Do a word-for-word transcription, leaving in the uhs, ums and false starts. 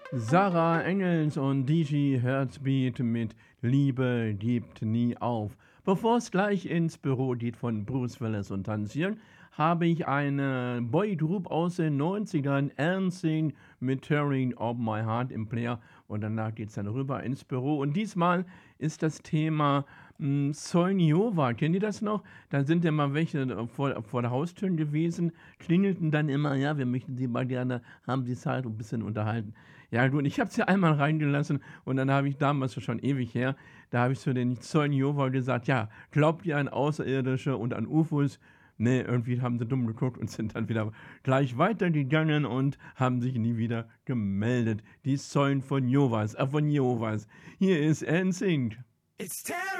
Sarah Engels und D J Heartbeat mit Liebe gibt nie auf. Bevor es gleich ins Büro geht von Bruce Willis und Tanzieren, habe ich eine Boygroup aus den neunzigern, Ernst mit Tearing of My Heart im Player und danach geht es dann rüber ins Büro und diesmal ist das Thema mh, Solnjova. Kennt ihr das noch? Da sind ja mal welche äh, vor, vor der Haustür gewesen, klingelten dann immer, ja, wir möchten sie mal gerne, haben die Zeit und ein bisschen unterhalten. Ja gut, ich habe es ja einmal reingelassen und dann habe ich damals, das ist schon ewig her, da habe ich zu den Solnjova gesagt, ja, glaubt ihr an Außerirdische und an U F Os? Ne, irgendwie haben sie dumm geguckt und sind dann wieder gleich weitergegangen und haben sich nie wieder gemeldet. Die Säulen von Jovas, äh, von Jovas. Hier ist N Sync. It's terrible.